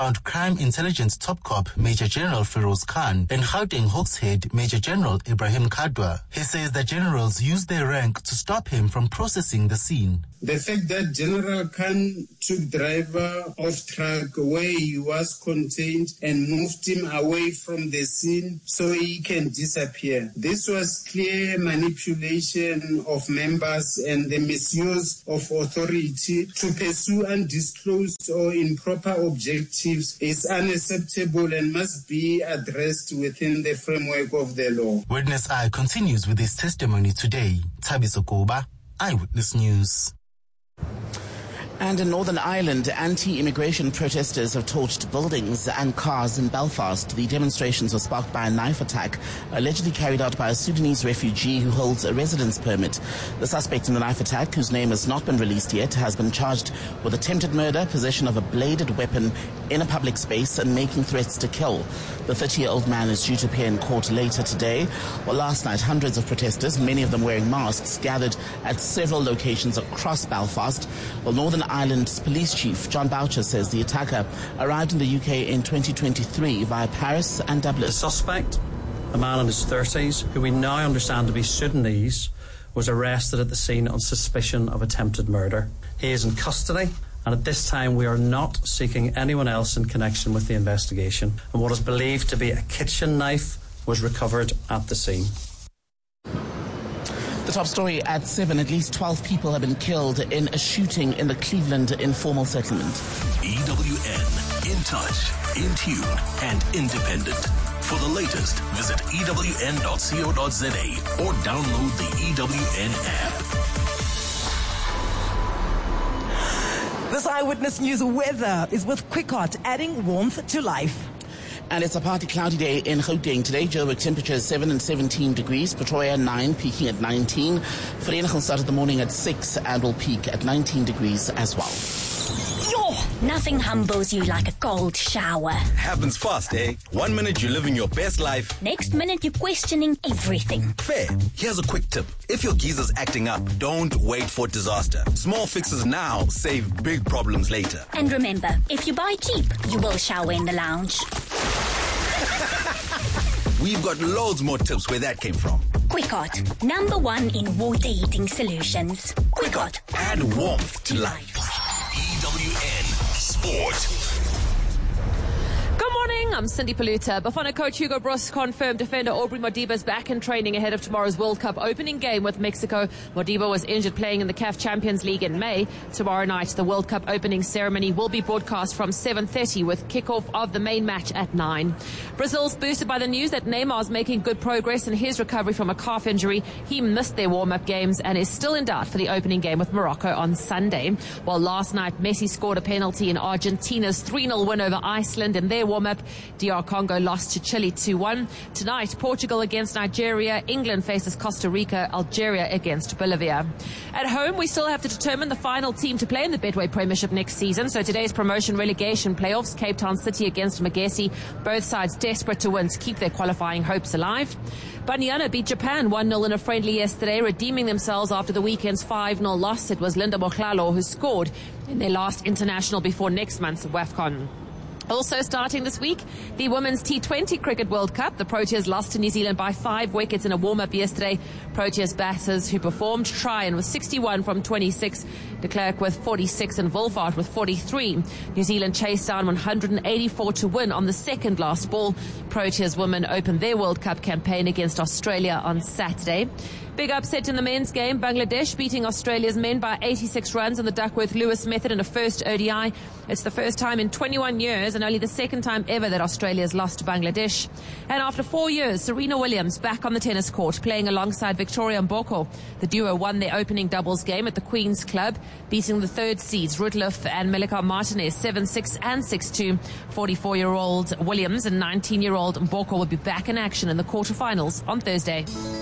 found Crime Intelligence Top Cop Major General Feroz Khan and Gauteng Hawks Head Major General Ibrahim Kadwa. He says that generals used their rank to stop him from processing the scene. The fact that General Khan took driver off track where he was contained and moved him away from the scene so he can disappear. This was clear manipulation of members and the misuse of authority to pursue undisclosed or improper objectives is unacceptable and must be addressed within the framework of the law. Witness Eye continues with his testimony today. Thabiso Koba, Eyewitness News. And in Northern Ireland, anti-immigration protesters have torched buildings and cars in Belfast. The demonstrations were sparked by a knife attack allegedly carried out by a Sudanese refugee who holds a residence permit. The suspect in the knife attack, whose name has not been released yet, has been charged with attempted murder, possession of a bladed weapon in a public space, and making threats to kill. The 30-year-old man is due to appear in court later today. Well, last night, hundreds of protesters, many of them wearing masks, gathered at several locations across Belfast. Well, Northern Ireland's police chief, John Boucher, says the attacker arrived in the UK in 2023 via Paris and Dublin. The suspect, a man in his 30s, who we now understand to be Sudanese, was arrested at the scene on suspicion of attempted murder. He is in custody, and at this time we are not seeking anyone else in connection with the investigation. And what is believed to be a kitchen knife was recovered at the scene. The top story at 7, at least 12 people have been killed in a shooting in the Cleveland informal settlement. EWN, in touch, in tune, and independent. For the latest, visit ewn.co.za or download the EWN app. This Eyewitness News weather is with Quickot, adding warmth to life. And it's a partly cloudy day in Gauteng today. Joburg temperatures 7 and 17 degrees. Pretoria 9, peaking at 19. Vereeniging started the morning at 6 and will peak at 19 degrees as well. Nothing humbles you like a cold shower. Happens fast, eh? 1 minute you're living your best life. Next minute you're questioning everything. Fair. Here's a quick tip. If your geezer's acting up, don't wait for disaster. Small fixes now save big problems later. And remember, if you buy cheap, you will shower in the lounge. We've got loads more tips where that came from. Quickot, #1 in water heating solutions. Quickot, add warmth to life. EWN Sport. Good morning, I'm Cindy Paluta. Bafana coach Hugo Broos confirmed defender Aubrey Modiba is back in training ahead of tomorrow's World Cup opening game with Mexico. Modiba was injured playing in the CAF Champions League in May. Tomorrow night, the World Cup opening ceremony will be broadcast from 7:30 with kickoff of the main match at 9. Brazil's boosted by the news that Neymar is making good progress in his recovery from a calf injury. He missed their warm-up games and is still in doubt for the opening game with Morocco on Sunday. While last night, Messi scored a penalty in Argentina's 3-0 win over Iceland in their warm-up. DR Congo lost to Chile 2-1. Tonight, Portugal against Nigeria, England faces Costa Rica, Algeria against Bolivia. At home, we still have to determine the final team to play in the Betway Premiership next season. So today's promotion relegation playoffs, Cape Town City against Magesi. Both sides desperate to win to keep their qualifying hopes alive. Banyana beat Japan 1-0 in a friendly yesterday, redeeming themselves after the weekend's 5-0 loss. It was Linda Mohlalo who scored in their last international before next month's WAFCON. Also starting this week, the Women's T20 Cricket World Cup. The Proteas lost to New Zealand by 5 wickets in a warm-up yesterday. Proteas batters who performed: Tryon with 61 from 26, de Klerk with 46 and Wolfhard with 43. New Zealand chased down 184 to win on the second last ball. Proteas women opened their World Cup campaign against Australia on Saturday. Big upset in the men's game. Bangladesh beating Australia's men by 86 runs in the Duckworth-Lewis method in a first ODI. It's the first time in 21 years and only the second time ever that Australia has lost to Bangladesh. And after 4 years, Serena Williams back on the tennis court playing alongside Victoria Mboko. The duo won their opening doubles game at the Queen's Club, beating the third seeds Rudloff and Melika Martinez 7-6 and 6-2. 44-year-old Williams and 19-year-old Mboko will be back in action in the quarterfinals on Thursday.